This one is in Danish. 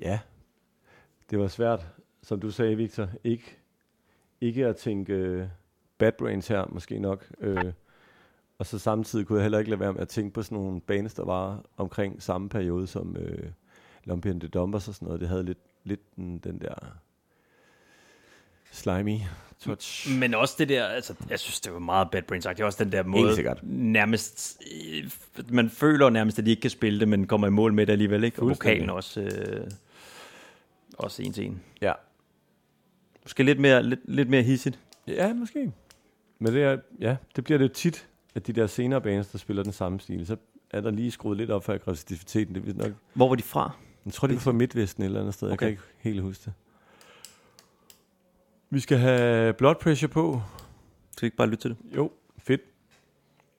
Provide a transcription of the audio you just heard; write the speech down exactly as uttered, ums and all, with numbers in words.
ja, det var svært, som du sagde, Victor, ikke, ikke at tænke øh, Bad Brains her, måske nok. Øh, og så samtidig kunne jeg heller ikke lade være med at tænke på sådan nogle bands, der var omkring samme periode som øh, Lumpy and the Dumpers og sådan noget. Det havde lidt, lidt den, den der slimy touch. Men også det der, altså, jeg synes, det var meget Bad Brains sagt. Det er også den der måde, nærmest, man føler nærmest, at de ikke kan spille det, men kommer i mål med det alligevel, ikke? Og vokalen også, øh, også en til en. Ja. Måske lidt mere, lidt, lidt mere hissigt. Ja, måske. Men det er, ja, det bliver det tit, at de der senere bands, der spiller den samme stil, så er der lige skruet lidt op for aggressiviteten. Det nok. Hvor var de fra? Jeg tror, de var fra Midtvesten et eller andet sted. Okay. Jeg kan ikke helt huske det. Vi skal have Blood Pressure på. Skal vi ikke bare lytte til det? Jo, fedt.